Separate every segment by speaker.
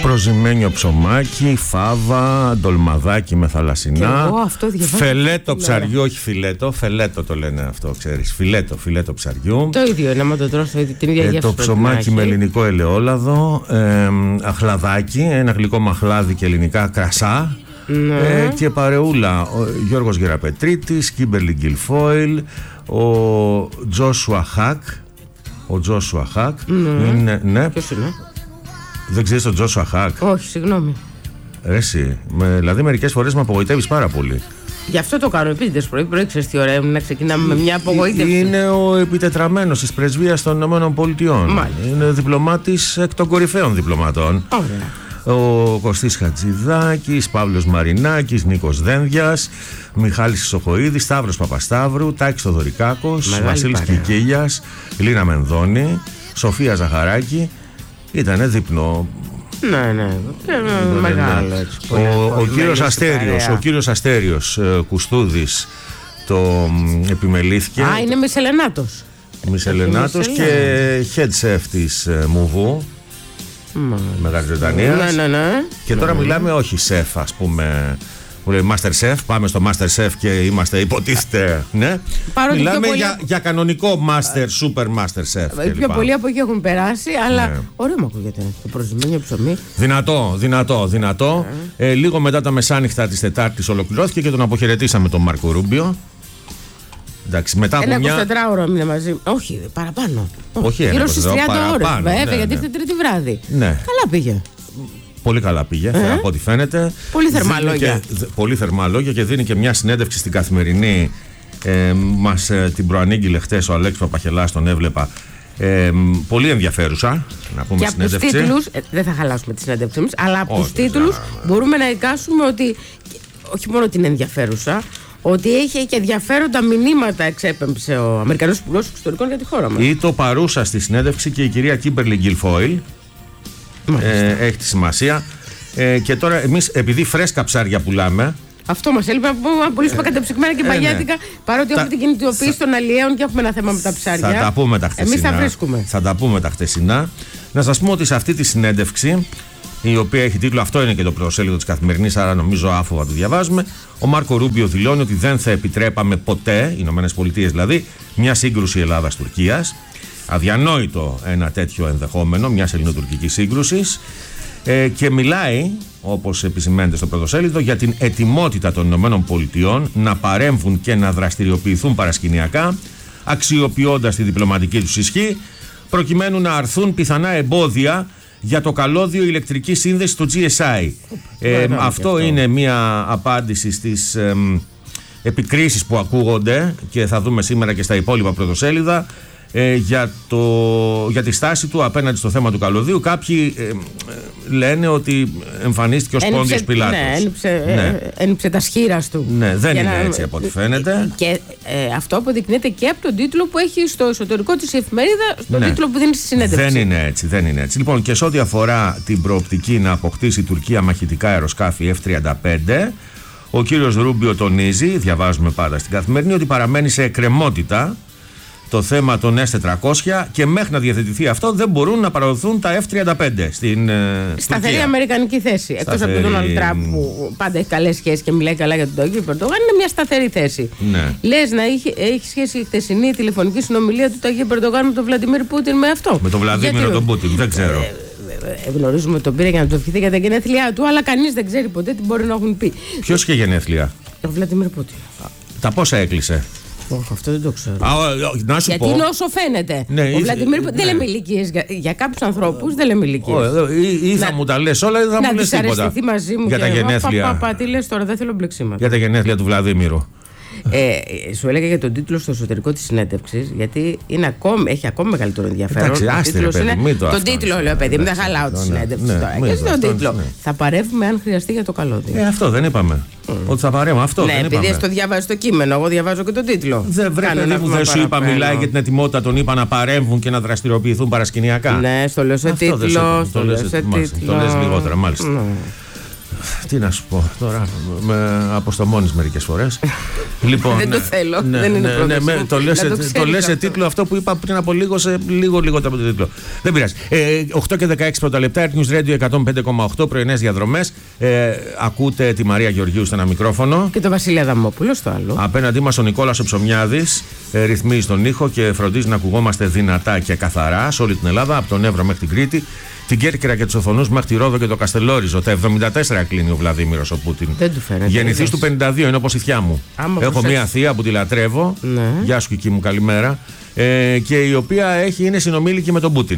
Speaker 1: Προζυμένιο ψωμάκι, φάβα, ντολμαδάκι με θαλασσινά. Φελέτο ψαριού, όχι φιλέτο. Φελέτο το λένε αυτό, ξέρεις. Φιλέτο ψαριού.
Speaker 2: Το ίδιο είναι, άμα το τρως την ίδια γεύση.
Speaker 1: Το ψωμάκι με ελληνικό ελαιόλαδο. Αχλαδάκι, ένα γλυκό μαχλάδι και ελληνικά κρασά. Και παρεούλα ο Γιώργος Γεραπετρίτης, Κίμπερλι Γκιλφόιλ, ο Τζόσουα Χακ. Ο Τζόσουα Χακ είναι.
Speaker 2: Ποιος είναι?
Speaker 1: Δεν ξέρεις τον Τζόσουα Χακ?
Speaker 2: Όχι, συγγνώμη.
Speaker 1: Εσύ, δηλαδή μερικές φορές με απογοητεύεις πάρα πολύ.
Speaker 2: Γι' αυτό το κάνω επίτηδες πρωί, ξέρεις τι ωραία είναι να ξεκινάμε με μια απογοήτευση.
Speaker 1: Είναι ο επιτετραμένος της πρεσβείας των ΗΠΑ. Είναι διπλωμάτης εκ των κορυφαίων διπλωματών.
Speaker 2: Ωραία.
Speaker 1: Ο Κωστής Χατζηδάκης, Παύλος Μαρινάκης, Νίκος Δένδιας, Μιχάλης Σοχοίδης, Σταύρος Παπασταύρου, Τάκης Θοδωρικάκος, Βασίλης Κικίλιας, Λίνα Μενδώνη, Σοφία Ζαχαράκη. Ήτανε δείπνο.
Speaker 2: Ναι. Μεγάλο έτσι.
Speaker 1: Ο κύριος Αστέριος Κουστούδης το επιμελήθηκε.
Speaker 2: Είναι Μισελενάτος
Speaker 1: και head chef της Μουβού, Μεγάλης Βρετανίας.
Speaker 2: Ναι.
Speaker 1: Και τώρα μιλάμε όχι σεφ, ας πούμε, που λέει Master Chef, πάμε στο Master Chef και είμαστε υποτίθεται. Ναι. Μιλάμε για κανονικό Master, Super Master Chef.
Speaker 2: Πιο πολλοί από εκεί έχουν περάσει, αλλά ωραίο μου ακούγεται το προζυμένιο ψωμί.
Speaker 1: Δυνατό. Λίγο μετά τα μεσάνυχτα της Τετάρτης ολοκληρώθηκε και τον αποχαιρετήσαμε τον Μάρκο Ρούμπιο. Εντάξει, μετά από
Speaker 2: ένα 24ωρο έμεινε μαζί. Όχι, παραπάνω.
Speaker 1: Όχι,
Speaker 2: γύρω στις 30 ώρες. Βέβαια, γιατί ήρθε Τρίτη βράδυ.
Speaker 1: Ναι.
Speaker 2: Καλά πήγε.
Speaker 1: Πολύ καλά πήγε, από ό,τι φαίνεται.
Speaker 2: Πολύ
Speaker 1: θερμά λόγια και δίνει και μια συνέντευξη στην Καθημερινή. Μας την προανήγγειλε χτες ο Αλέξης Παπαχελάς, τον έβλεπα. Πολύ ενδιαφέρουσα, να πούμε,
Speaker 2: και
Speaker 1: συνέντευξη.
Speaker 2: Από τους τίτλους, δεν θα χαλάσουμε τη συνέντευξη μας, αλλά από τους τίτλους μπορούμε να εικάσουμε ότι όχι μόνο την ενδιαφέρουσα, ότι έχει και ενδιαφέροντα μηνύματα εξέπεμψε ο Αμερικανός Υπουργός Εξωτερικών για τη χώρα μας.
Speaker 1: Ή το παρούσα στη συνέντευξη και η κυρία Κίμπερλι Γκιλφόιλ. Έχει τη σημασία. Και τώρα εμείς, επειδή φρέσκα ψάρια πουλάμε.
Speaker 2: Αυτό μας έλειπε να πουλήσουμε κατεψυγμένα και παγιάτικα. Παρότι έχουμε την κινητοποίηση των αλλιέων και έχουμε ένα θέμα με τα ψάρια.
Speaker 1: Θα τα πούμε τα χτεσινά.
Speaker 2: Εμείς τα βρίσκουμε.
Speaker 1: Θα τα πούμε τα χτεσινά. Να σας πούμε ότι σε αυτή τη συνέντευξη, η οποία έχει τίτλο, αυτό είναι και το πρωτοσέλιδο της Καθημερινής, άρα νομίζω άφοβα το διαβάζουμε. Ο Μάρκο Ρούμπιο δηλώνει ότι δεν θα επιτρέπαμε ποτέ, οι Ηνωμένες Πολιτείες δηλαδή, μια σύγκρουση Ελλάδας-Τουρκίας. Αδιανόητο ένα τέτοιο ενδεχόμενο μιας ελληνοτουρκικής σύγκρουσης. Και μιλάει, όπως επισημαίνεται στο πρωτοσέλιδο, για την ετοιμότητα των Ηνωμένων Πολιτειών να παρέμβουν και να δραστηριοποιηθούν παρασκηνιακά, αξιοποιώντας τη διπλωματική τους ισχύ, προκειμένου να αρθούν πιθανά εμπόδια για το καλώδιο ηλεκτρική σύνδεση στο GSI. Αυτό είναι μια απάντηση στις επικρίσεις που ακούγονται και θα δούμε σήμερα και στα υπόλοιπα πρωτοσέλιδα για τη στάση του απέναντι στο θέμα του καλωδίου. Κάποιοι λένε ότι εμφανίστηκε ως Πόντιος Πιλάτος.
Speaker 2: Ένυψε τα σχήρας του.
Speaker 1: Ναι, δεν είναι έτσι από ό,τι φαίνεται.
Speaker 2: Και αυτό αποδεικνύεται και από τον τίτλο που έχει στο εσωτερικό της εφημερίδα, στον τίτλο που δίνει στη συνέντευξη.
Speaker 1: Δεν είναι έτσι. Λοιπόν, και σε ό,τι αφορά την προοπτική να αποκτήσει η Τουρκία μαχητικά αεροσκάφη F-35, ο κύριος Ρούμπιο τονίζει, διαβάζουμε πάντα στην Καθημερινή, ότι παραμένει σε εκκρεμότητα το θέμα των S-400 και μέχρι να διαθετηθεί αυτό δεν μπορούν να παραδοθούν τα F-35 στην
Speaker 2: σταθερή
Speaker 1: Τουρκία.
Speaker 2: Αμερικανική θέση. Εκτός από τον Donald Τραμπ που πάντα έχει καλές σχέσεις και μιλάει καλά για τον Τάγιο Περντογάν, είναι μια σταθερή θέση.
Speaker 1: Ναι.
Speaker 2: Λες να έχει σχέση η χθεσινή τηλεφωνική συνομιλία του Τάγιο Περντογάν με τον Βλαντιμίρ Πούτιν με αυτό?
Speaker 1: Με τον Βλαντιμίρ τον Πούτιν, δεν ξέρω.
Speaker 2: Γνωρίζουμε τον πήρε για να του ευχηθεί για τα γενέθλιά του, αλλά κανείς δεν ξέρει ποτέ τι μπορεί να έχουν πει.
Speaker 1: Ποιος είχε γενέθλια?
Speaker 2: Ο Βλαντιμίρ Πούτιν.
Speaker 1: Τα πόσα έκλεισε?
Speaker 2: Αυτό δεν το ξέρω.
Speaker 1: Να σου
Speaker 2: γιατί
Speaker 1: πω.
Speaker 2: είναι όσο φαίνεται.
Speaker 1: Ναι,
Speaker 2: ο Βλαντιμίρ δεν λέμε ηλικίες. Για κάποιους ανθρώπους δεν λέμε ηλικίες.
Speaker 1: Ή θα μου τα λες όλα ή θα μου λες τίποτα.
Speaker 2: Να δυσαρεστηθεί μαζί μου
Speaker 1: για τα γενέθλια.
Speaker 2: Τι λες τώρα, δεν θέλω μπλεξίματα.
Speaker 1: Για τα γενέθλια του Βλαδίμηρου.
Speaker 2: Σου έλεγα για τον τίτλο στο εσωτερικό της συνέντευξης, γιατί έχει ακόμη μεγαλύτερο ενδιαφέρον.
Speaker 1: Εντάξει, άστε, παιδί,
Speaker 2: τον τίτλο λέω, παιδί μου, δεν χαλάω τη συνέντευξη τώρα. Και στον τίτλο. Θα παρεύουμε αν χρειαστεί για το καλώδιο.
Speaker 1: Αυτό δεν είπαμε. Ότι θα παρεύουμε, αυτό δεν είπαμε.
Speaker 2: Ναι, επειδή το διαβάζει το κείμενο, εγώ διαβάζω και τον τίτλο.
Speaker 1: Δεν σου είπα, μιλάει για την ετοιμότητα των ΗΠΑ να παρέμβουν και να δραστηριοποιηθούν παρασκηνιακά.
Speaker 2: Ναι, στο λέω σε τίτλο.
Speaker 1: Το λες λιγότερα, μάλιστα. Τι να σου πω τώρα, με αποστομώνεις μερικές φορές. Λοιπόν,
Speaker 2: δεν το θέλω, δεν είναι πρόβλημα.
Speaker 1: Το λες σε τίτλο αυτό που είπα πριν από λίγο, σε λίγο από το τίτλο. Δεν πειράζει. 8 και 16 πρώτα λεπτά, Earth News Radio 105,8, πρωινές διαδρομές. Ακούτε τη Μαρία Γεωργίου στο ένα μικρόφωνο.
Speaker 2: Και τον Βασίλη Αδαμόπουλο στο άλλο.
Speaker 1: Απέναντί μας ο Νικόλας ο Ψωμιάδης, ρυθμίζει τον ήχο και φροντίζει να ακουγόμαστε δυνατά και καθαρά σε όλη την Ελλάδα, από τον Εύρο μέχρι την Κρήτη, την Κέρκυρα και τους Οθονούς μέχρι τη Ρόδο και το Καστελόριζο. Τα 74 κλείνει ο Βλαδίμηρος ο Πούτιν.
Speaker 2: Δεν του φαίνεται.
Speaker 1: Γεννηθής του 52, είναι όπως η θιά μου. Έχω μία θεία που τη λατρεύω.
Speaker 2: Ναι.
Speaker 1: Γεια σου Κική μου, καλημέρα. Και η οποία είναι συνομήλικη με τον Πούτιν.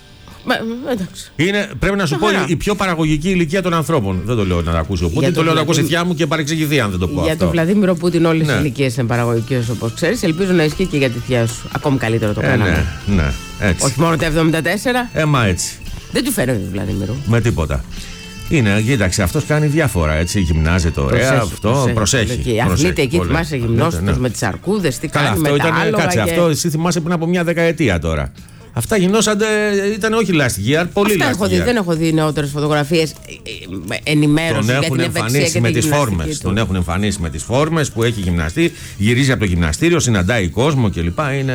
Speaker 1: Πρέπει να σου πω η πιο παραγωγική ηλικία των ανθρώπων. Δεν το λέω να τα ακούσει ο Πούτιν, το λέω να τα ακούσει η θιά μου και παρεξηγηθεί αν δεν το πω.
Speaker 2: Για τον Βλαδίμηρο Πούτιν όλες οι ηλικίες είναι παραγωγικές όπως ξέρεις. Ελπίζω να ισχύει και για τη θιά σου. Ακόμη καλύτερο το κάναμε.
Speaker 1: Ναι, έτσι.
Speaker 2: Όχι μόνο τα 74.
Speaker 1: Μα έτσι.
Speaker 2: Δεν του φαίνεται του Βλαδίμηρου.
Speaker 1: Με τίποτα. Κοίταξε, αυτός κάνει διάφορα, έτσι, γυμνάζεται ωραία, προσέχει.
Speaker 2: Αθλείται εκεί, θυμάσαι γυμνώστος με τις αρκούδες, τι κάνει με τα άλογα.
Speaker 1: Κάτσε, αυτό εσύ θυμάσαι πριν από μια δεκαετία τώρα. Αυτά γινώσανται, ήταν όχι last year, πολύ last year.
Speaker 2: Δεν έχω δει νεότερες φωτογραφίες ενημέρωση για την ευεξία και την γυμναστική του.
Speaker 1: Τον έχουν εμφανίσει με τις φόρμες που έχει γυμναστεί, γυρίζει από το γυμναστήριο, συναντάει κόσμο κλπ.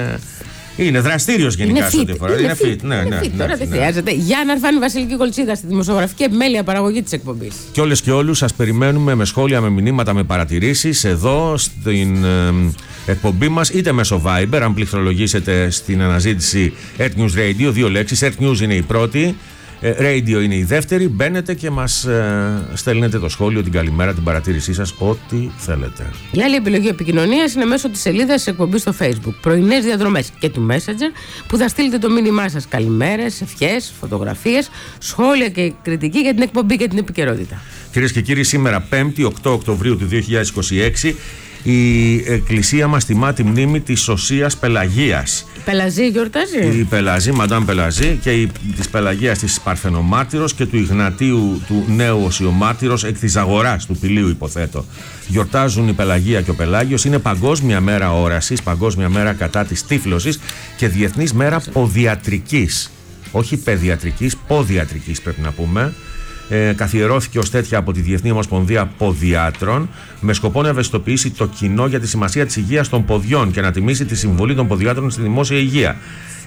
Speaker 1: Είναι δραστήριος γενικά σε ό,τι αφορά.
Speaker 2: Είναι fit. Τώρα δεν χρειάζεται. Γιάννα Αρφάνη, Βασιλική Κολτσίδα στη δημοσιογραφική επιμέλεια παραγωγή της εκπομπής.
Speaker 1: Και όλες και όλους σας περιμένουμε με σχόλια, με μηνύματα, με παρατηρήσεις εδώ στην εκπομπή μας, είτε μέσω Viber, αν πληκτρολογήσετε στην αναζήτηση Earth News Radio, 2 λέξεις. Earth News είναι η πρώτη. Radio είναι η δεύτερη. Μπαίνετε και μας στέλνετε το σχόλιο, την καλημέρα, την παρατήρησή σας, ό,τι θέλετε.
Speaker 2: Η άλλη επιλογή επικοινωνίας είναι μέσω της σελίδας της εκπομπής στο Facebook. Πρωινές διαδρομές και του Messenger, που θα στείλετε το μήνυμά σας. Καλημέρες, ευχές, φωτογραφίες, σχόλια και κριτική για την εκπομπή και την επικαιρότητα.
Speaker 1: Κυρίες και κύριοι, σήμερα 5η 8 Οκτωβρίου του 2026. Η εκκλησία μας τιμά τη μνήμη της Οσίας Πελαγίας.
Speaker 2: Πελαζή γιορτάζει.
Speaker 1: Η Πελαζή, Μαντάμ Πελαζή, και της Πελαγίας της Παρθενομάρτυρος και του Ιγνατίου του Νέου Οσιομάρτυρος εκ της Αγοράς του Πηλίου, υποθέτω. Γιορτάζουν η Πελαγία και ο Πελάγιος. Είναι Παγκόσμια Μέρα Όρασης, Παγκόσμια Μέρα κατά της τύφλωσης και Διεθνής Μέρα Ποδιατρικής. Όχι παιδιατρικής, ποδιατρικής πρέπει να πούμε. Καθιερώθηκε ως τέτοια από τη Διεθνή Ομοσπονδία Ποδιάτρων με σκοπό να ευαισθητοποιήσει το κοινό για τη σημασία της υγείας των ποδιών και να τιμήσει τη συμβολή των ποδιάτρων στη δημόσια υγεία.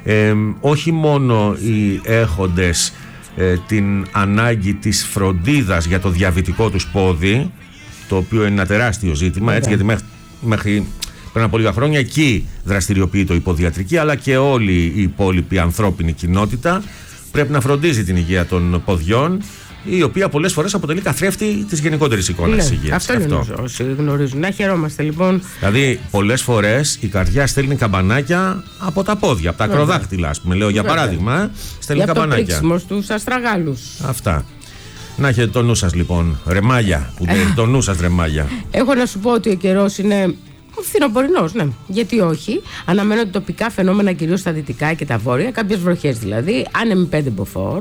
Speaker 1: Όχι μόνο οι έχοντες την ανάγκη της φροντίδας για το διαβητικό τους πόδι, το οποίο είναι ένα τεράστιο ζήτημα, έτσι, γιατί μέχρι πριν από λίγα χρόνια εκεί δραστηριοποιείται η ποδιατρική, αλλά και όλη η υπόλοιπη ανθρώπινη κοινότητα πρέπει να φροντίζει την υγεία των ποδιών, η οποία πολλές φορές αποτελεί καθρέφτη της γενικότερης εικόνας της υγείας.
Speaker 2: Αυτό είναι όσοι γνωρίζουν. Να χαιρόμαστε λοιπόν.
Speaker 1: Δηλαδή, πολλές φορές η καρδιά στέλνει καμπανάκια από τα πόδια, από τα ακροδάκτυλα, ας πούμε. Λέω για παράδειγμα, στέλνει καμπανάκια.
Speaker 2: Για το πρίξιμο στους αστραγάλους.
Speaker 1: Αυτά. Να έχετε το νου σας λοιπόν, ρεμάλια, που λέει, το νου σας ρεμάλια.
Speaker 2: Έχω να σου πω ότι ο καιρός είναι φθινοπορεινός, ναι. Γιατί όχι. Αναμένονται τοπικά φαινόμενα κυρίως στα δυτικά και τα βόρεια, κάποιες βροχές δηλαδή, άνεμοι 5 μποφόρ.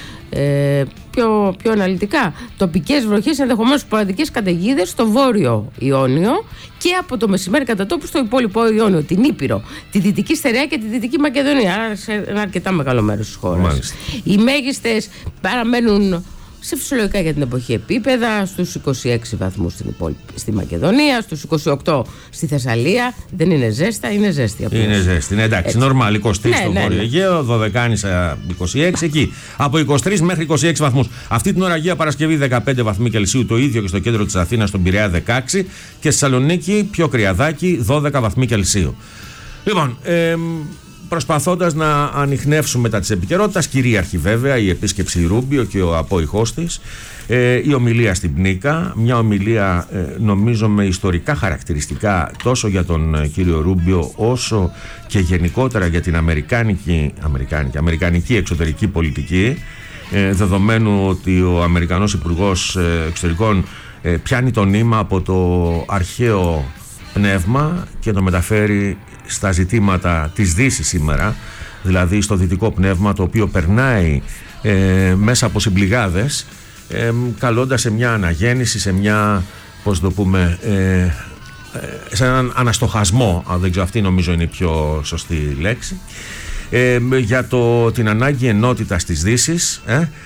Speaker 2: Πιο αναλυτικά, τοπικές βροχές, ενδεχομένως σποραδικές καταιγίδες στο βόρειο Ιόνιο και από το μεσημέρι κατά τόπου στο υπόλοιπο Ιόνιο, την Ήπειρο, τη Δυτική Στερεά και τη Δυτική Μακεδονία. Άρα σε ένα αρκετά μεγάλο μέρος της χώρας. Οι μέγιστες παραμένουν σε φυσιολογικά για την εποχή επίπεδα, στους 26 βαθμούς στη Μακεδονία, στους 28 στη Θεσσαλία. Δεν είναι ζέστα, είναι ζέστη.
Speaker 1: Είναι ζέστη, είναι εντάξει, νορμάλ, 23 στο Βόρειο Αιγαίο, 12 26 εκεί. Από 23 μέχρι 26 βαθμούς. Αυτή την ώρα Αγία Παρασκευή 15 βαθμοί Κελσίου, το ίδιο και στο κέντρο της Αθήνας, στον Πειραιά 16 και στη Θεσσαλονίκη πιο κρυαδάκι 12 βαθμοί Κελσίου. Λοιπόν, προσπαθώντας να ανιχνεύσουμε τα της επικαιρότητας, κυρίαρχη βέβαια η επίσκεψη Ρούμπιο και ο απόϊχός της, η ομιλία στην Πνίκα, μια ομιλία νομίζω με ιστορικά χαρακτηριστικά τόσο για τον κύριο Ρούμπιο όσο και γενικότερα για την αμερικανική εξωτερική πολιτική, δεδομένου ότι ο Αμερικανός Υπουργός Εξωτερικών πιάνει το νήμα από το αρχαίο πνεύμα και το μεταφέρει στα ζητήματα της Δύσης σήμερα, δηλαδή στο δυτικό πνεύμα, το οποίο περνάει μέσα από συμπληγάδες, καλώντας σε μια αναγέννηση, σε μια, πώς το πούμε, σε έναν αναστοχασμό, αν δεν ξέρω, αυτή νομίζω είναι η πιο σωστή λέξη. για την ανάγκη ενότητας της Δύσης,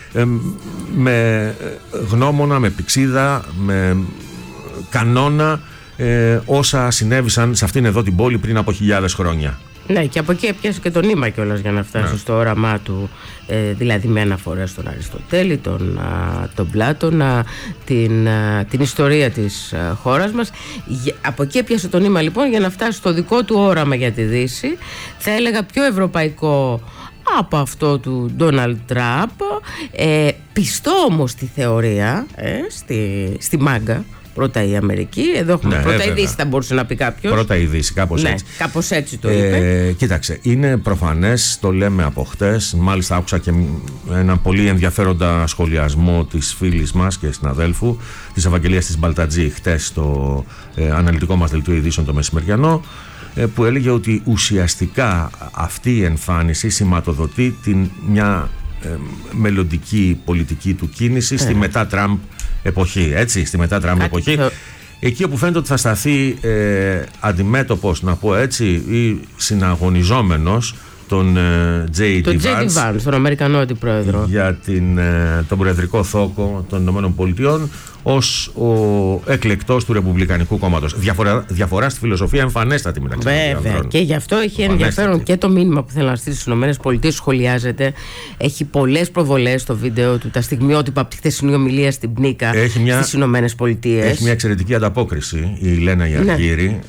Speaker 1: με γνώμονα, με πηξίδα, με κανόνα όσα συνέβησαν σε αυτήν εδώ την πόλη πριν από χιλιάδες χρόνια.
Speaker 2: Ναι, και από εκεί έπιασε και το νήμα κιόλας για να φτάσει στο όραμά του, δηλαδή με αναφορές στον Αριστοτέλη, τον Πλάτωνα, την ιστορία της χώρας μας. Από εκεί έπιασε το νήμα λοιπόν για να φτάσει στο δικό του όραμα για τη Δύση, θα έλεγα πιο ευρωπαϊκό από αυτό του Ντόναλντ Τραμπ, πιστό όμως στη θεωρία, στη μάγκα. Πρώτα η Αμερική, εδώ έχουμε πρώτα η Δύση, θα μπορούσε να πει κάποιος.
Speaker 1: Πρώτα η Δύση, κάπως έτσι.
Speaker 2: Κάπως έτσι το είπε.
Speaker 1: Κοίταξε, είναι προφανές, το λέμε από χτες. Μάλιστα, άκουσα και ένα πολύ ενδιαφέροντα σχολιασμό της φίλης μας και συναδέλφου, της Ευαγγελίας της Μπαλτατζή, χτες στο αναλυτικό μας δελτίο ειδήσεων το μεσημεριανό, που έλεγε ότι ουσιαστικά αυτή η εμφάνιση σηματοδοτεί μια μελλοντική πολιτική του κίνηση στη μετά Τραμπ εποχή, έτσι, στη μετά Τραμπ εποχή, εκεί όπου φαίνεται ότι θα σταθεί αντιμέτωπος, να πω έτσι, ή συναγωνιζόμενος τον J.D. Vance, τον Αμερικανό αντιπρόεδρο, για τον προεδρικό θόκο των Ηνωμένων Πολιτειών, ως ο εκλεκτός του Ρεπουμπλικανικού Κόμματος. Διαφορά στη φιλοσοφία εμφανέστατη μεταξύ των δύο ανδρών. Βέβαια,
Speaker 2: και γι' αυτό έχει ενδιαφέρον και το μήνυμα που θέλω να στείλει στις Ηνωμένες Πολιτείες. Σχολιάζεται. Έχει πολλές προβολές στο βίντεο του, τα στιγμιότυπα από τη χθεσινή ομιλία στην Πνίκα στις Ηνωμένες Πολιτείες.
Speaker 1: Έχει μια εξαιρετική ανταπόκριση η Λένα Ιαργύρη,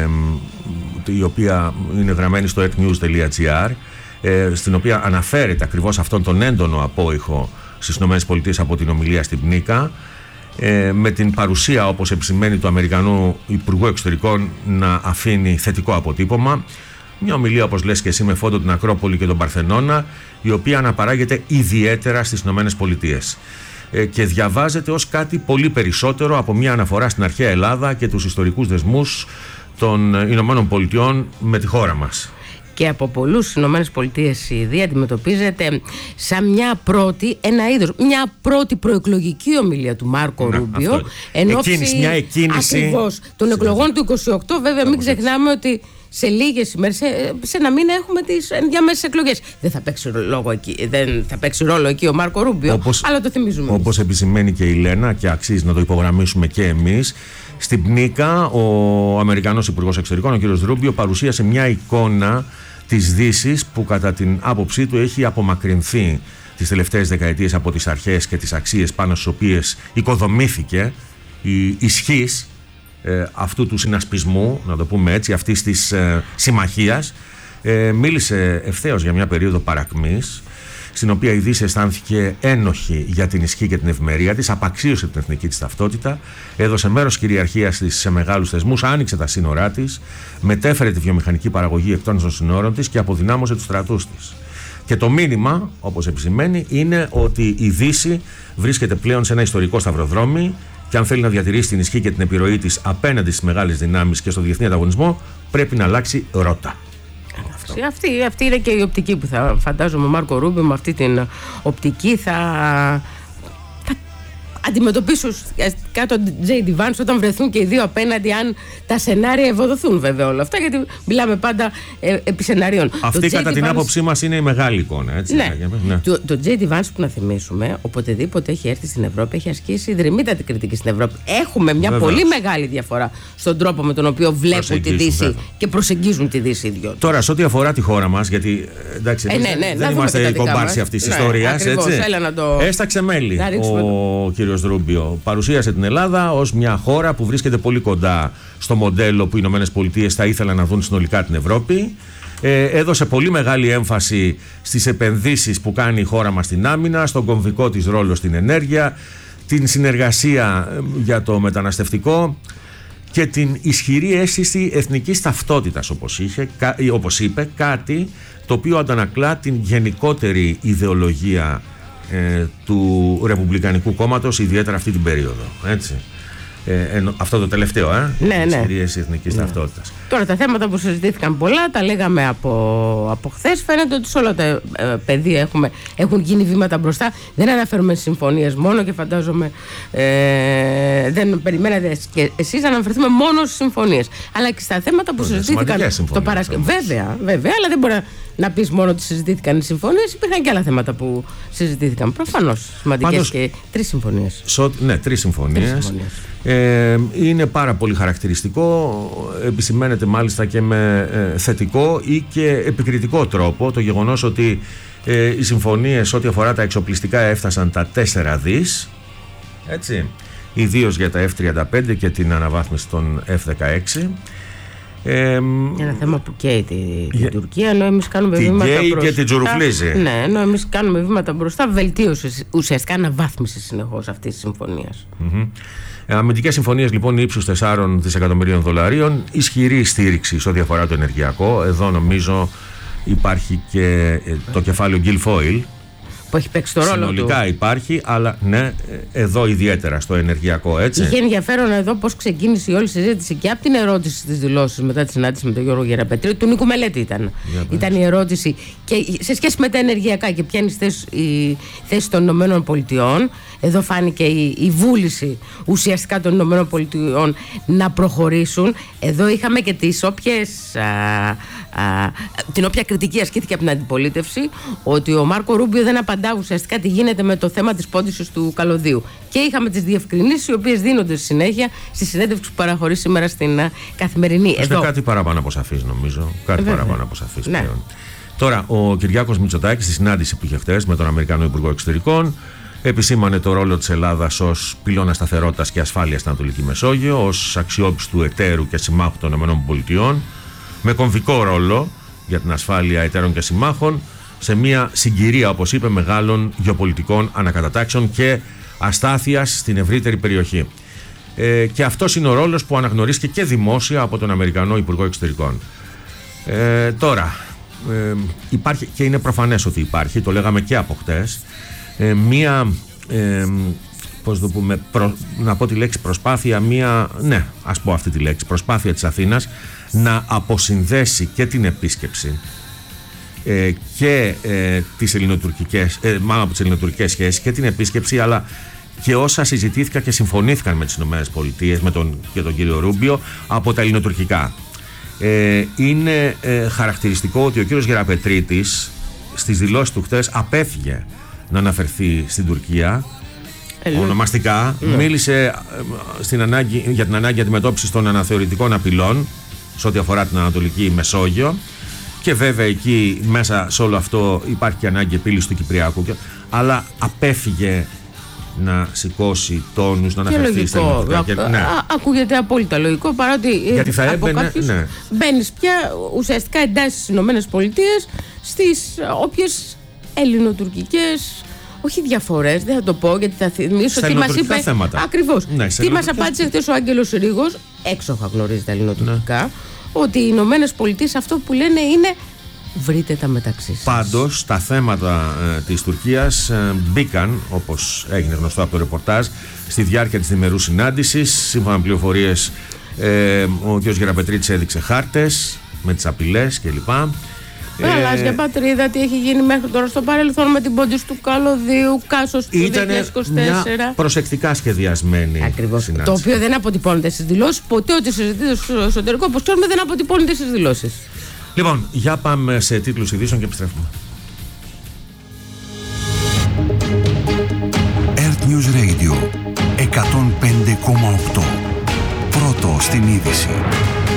Speaker 1: η οποία είναι γραμμένη στο etnews.gr, στην οποία αναφέρεται ακριβώς αυτόν τον έντονο απόϊχο στις ΗΠΑ από την ομιλία στην Πνίκα, με την παρουσία, όπως επισημαίνει, του Αμερικανού Υπουργού Εξωτερικών να αφήνει θετικό αποτύπωμα. Μια ομιλία, όπως λες και εσύ, με φόντο την Ακρόπολη και τον Παρθενώνα, η οποία αναπαράγεται ιδιαίτερα στις ΗΠΑ και διαβάζεται ως κάτι πολύ περισσότερο από μια αναφορά στην αρχαία Ελλάδα και τους ιστορικούς δεσμούς των Ηνωμένων Πολιτειών με τη χώρα μας.
Speaker 2: Και από πολλούς στις Ηνωμένες Πολιτείες ήδη αντιμετωπίζεται σαν μια πρώτη προεκλογική ομιλία του Μάρκο Ρούμπιο,
Speaker 1: μια εκκίνηση
Speaker 2: ακριβώς των εκλογών του 28. Βέβαια, μην ξεχνάμε ότι σε λίγες ημέρες, σε ένα μήνα, έχουμε τις ενδιάμεσες εκλογές. Δεν θα παίξει ρόλο εκεί ο Μάρκο Ρούμπιο, αλλά το θυμίζουμε.
Speaker 1: Όπως επισημαίνει και η Λένα, και αξίζει να το υπογραμμίσουμε και εμείς, στην Πνίκα ο Αμερικανός Υπουργός Εξωτερικών, ο κ. Ρούμπιο, παρουσίασε μια εικόνα της Δύσης που κατά την άποψή του έχει απομακρυνθεί τις τελευταίες δεκαετίες από τις αρχές και τις αξίες πάνω στις οποίες οικοδομήθηκε η ισχύς αυτού του συνασπισμού, να το πούμε έτσι, αυτής της συμμαχίας. Μίλησε ευθέως για μια περίοδο παρακμής, στην οποία η Δύση αισθάνθηκε ένοχη για την ισχύ και την ευημερία της, απαξίωσε την εθνική της ταυτότητα, έδωσε μέρος κυριαρχίας της σε μεγάλους θεσμούς, άνοιξε τα σύνορά της, μετέφερε τη βιομηχανική παραγωγή εκτός των σύνορων της και αποδυνάμωσε τους στρατούς της. Και το μήνυμα, όπως επισημαίνει, είναι ότι η Δύση βρίσκεται πλέον σε ένα ιστορικό σταυροδρόμι και αν θέλει να διατηρήσει την ισχύ και την επιρροή της απέναντι στις μεγάλες δυνάμεις και στο διεθνή ανταγωνισμό, πρέπει να αλλάξει ρότα.
Speaker 2: Αυτή είναι και η οπτική που θα φαντάζομαι ο Μάρκο Ρούμπιο. Με αυτή την οπτική θα αντιμετωπίσω κάτω J.D. Vance όταν βρεθούν και οι δύο απέναντι, αν τα σενάρια ευοδοθούν, βέβαια, όλα αυτά, γιατί μιλάμε πάντα επί σενάριών.
Speaker 1: Αυτή κατά την άποψή μας είναι η μεγάλη εικόνα, έτσι.
Speaker 2: Ναι. Το J.D. Vance, που να θυμίσουμε, οποτεδήποτε έχει έρθει στην Ευρώπη, έχει ασκήσει δρυμύτατη κριτική στην Ευρώπη. Έχουμε μια πολύ μεγάλη διαφορά στον τρόπο με τον οποίο βλέπουν τη Δύση και προσεγγίζουν τη Δύση οι δυο.
Speaker 1: Τώρα, σε ό,τι αφορά τη χώρα μας, γιατί εντάξει, δεν είμαστε οι κομπάρσοι αυτής της ιστορίας. Έσταξε μέλη ο κ. Ρούμπιο. Παρουσίασε την Ελλάδα ως μια χώρα που βρίσκεται πολύ κοντά στο μοντέλο που οι Ηνωμένες Πολιτείες θα ήθελαν να δουν συνολικά την Ευρώπη. Έδωσε πολύ μεγάλη έμφαση στις επενδύσεις που κάνει η χώρα μας στην άμυνα, στον κομβικό της ρόλο στην ενέργεια, την συνεργασία για το μεταναστευτικό και την ισχυρή αίσθηση εθνικής ταυτότητας, όπως είπε, κάτι το οποίο αντανακλά την γενικότερη ιδεολογία του Ρεπουμπλικανικού Κόμματος, ιδιαίτερα αυτή την περίοδο, έτσι. Αυτό το τελευταίο,
Speaker 2: ναι.
Speaker 1: Ισχυρίες εθνικής ταυτότητας.
Speaker 2: Τώρα τα θέματα που συζητήθηκαν πολλά, τα λέγαμε από χθες. Φαίνεται ότι σε όλα τα πεδία έχουν γίνει βήματα μπροστά. Δεν αναφέρουμε συμφωνίες μόνο και φαντάζομαι δεν περιμένατε και εσείς να αναφερθούμε μόνο στις συμφωνίες. Αλλά και στα θέματα που συζητήθηκαν το Παρασκευή. Βέβαια, αλλά δεν μπορεί να πεις μόνο ότι συζητήθηκαν οι συμφωνίες. Υπήρχαν και άλλα θέματα που συζητήθηκαν. Προφανώς σημαντικές. Πάντως, και 3 συμφωνίες.
Speaker 1: Ναι, 3 συμφωνίες. Είναι πάρα πολύ χαρακτηριστικό. Επισημαίνεται μάλιστα και με θετικό ή και επικριτικό τρόπο το γεγονός ότι οι συμφωνίες ό,τι αφορά τα εξοπλιστικά έφτασαν τα 4 δις. Έτσι. Ιδίως για τα F-35 και την αναβάθμιση των F-16.
Speaker 2: Ένα θέμα που καίει την Τουρκία, ενώ εμείς κάνουμε βήματα μπροστά.
Speaker 1: Και την τζουρουφλίζει.
Speaker 2: Ναι, ενώ εμείς κάνουμε βήματα μπροστά, βελτίωση ουσιαστικά αναβάθμιση συνεχώς αυτής της συμφωνίας.
Speaker 1: Αμυντικές συμφωνίες λοιπόν ύψους 4 δισεκατομμυρίων δολαρίων, ισχυρή στήριξη σε ό,τι αφορά το ενεργειακό. Εδώ νομίζω υπάρχει και το κεφάλαιο Guilfoyle,
Speaker 2: που έχει παίξει το ρόλο του.
Speaker 1: Συνολικά υπάρχει, αλλά ναι, εδώ ιδιαίτερα στο ενεργειακό, έτσι.
Speaker 2: Είχε ενδιαφέρον εδώ πώς ξεκίνησε η όλη συζήτηση και από την ερώτηση στις δηλώσεις μετά τη συνάντηση με τον Γιώργο Γεραπετρή, του Νίκου Μελέτη ήταν. Ήταν η ερώτηση και σε σχέση με τα ενεργειακά και ποια είναι η θέση των Ηνωμένων Πολιτειών. Εδώ φάνηκε η βούληση ουσιαστικά των Ηνωμένων Πολιτειών να προχωρήσουν. Εδώ είχαμε και την όποια κριτική ασκήθηκε από την αντιπολίτευση, ότι ο Μάρκο Ρούμπιο δεν απαντά ουσιαστικά τι γίνεται με το θέμα της πώντησης του καλωδίου. Και είχαμε τις διευκρινήσεις οι οποίες δίνονται στη συνέχεια στη συνέντευξη που παραχωρεί σήμερα στην Καθημερινή.
Speaker 1: Εδώ κάτι παραπάνω από σαφής, νομίζω. Κάτι παραπάνω από σαφής πλέον. Τώρα, ο Κυριάκος Μητσοτάκης στη συνάντηση που είχε χτες με τον Αμερικανό Υπουργό Εξωτερικών επισήμανε το ρόλο της Ελλάδας ως πυλώνα σταθερότητας και ασφάλειας στην Ανατολική Μεσόγειο, ως αξιόπιστου εταίρου και συμμάχου των ΗΠΑ, με κομβικό ρόλο για την ασφάλεια εταίρων και συμμάχων σε μια συγκυρία, όπως είπε, μεγάλων γεωπολιτικών ανακατατάξεων και αστάθειας στην ευρύτερη περιοχή. Και αυτός είναι ο ρόλος που αναγνωρίστηκε και δημόσια από τον Αμερικανό Υπουργό Εξωτερικών. Τώρα, υπάρχει, και είναι προφανές ότι υπάρχει, το λέγαμε και από χτες, μία, πώς το πούμε, να πω τη λέξη προσπάθεια, ναι, ας πω αυτή τη λέξη, προσπάθεια της Αθήνας να αποσυνδέσει και την επίσκεψη και τις ελληνοτουρκικές, μάλλον από τις ελληνοτουρκικές σχέσεις και την επίσκεψη, αλλά και όσα συζητήθηκαν και συμφωνήθηκαν με τις ΗΠΑ και τον κύριο Ρούμπιο από τα ελληνοτουρκικά. Είναι χαρακτηριστικό ότι ο κύριος Γεραπετρίτης στις δηλώσεις του χτες απέφυγε να αναφερθεί στην Τουρκία ονομαστικά. Μίλησε για την ανάγκη αντιμετώπισης των αναθεωρητικών απειλών σε ό,τι αφορά την Ανατολική Μεσόγειο, και βέβαια εκεί μέσα σε όλο αυτό υπάρχει και ανάγκη επίλυσης του Κυπριακού, αλλά απέφυγε να σηκώσει τόνους, να αναφερθεί στα ελληνικά.
Speaker 2: Ναι. Ακούγεται απόλυτα λογικό, παρότι
Speaker 1: γιατί θα έμπαινε,
Speaker 2: μπαίνεις πια ουσιαστικά εντάσσεις στις Ηνωμένες Πολιτείες στις όποιες ελληνοτουρκικές, όχι διαφορές, δεν θα το πω γιατί θα θυμίσω τι μας είπε. Ακριβώς. Ναι, τι μας απάντησε χθες ο Άγγελος Ρήγος, έξοχα γνωρίζει τα ελληνοτουρκικά, ότι οι Ηνωμένες Πολιτείες αυτό που λένε είναι βρείτε τα μεταξύ σας. Πάντως
Speaker 1: τα θέματα της Τουρκίας μπήκαν, όπως έγινε γνωστό από το ρεπορτάζ, στη διάρκεια της διμερούς συνάντησης. Σύμφωνα με πληροφορίες, ο κ. Γεραπετρίτης έδειξε χάρτες με τις απειλές κλπ.
Speaker 2: Γαλάζια πατρίδα, τι έχει γίνει μέχρι τώρα στο παρελθόν με την πώντηση του καλωδίου, Κάσος του 2024.
Speaker 1: Μια προσεκτικά σχεδιασμένη συνάντηση.
Speaker 2: Το οποίο δεν αποτυπώνεται στις δηλώσεις. Ποτέ ό,τι συζητείται στο εσωτερικό, όπως ξέρουμε, δεν αποτυπώνεται στις δηλώσεις.
Speaker 1: Λοιπόν, για πάμε σε τίτλους ειδήσεων και επιστρέφουμε.
Speaker 3: Earth News Radio 105,8. Πρώτο στην είδηση.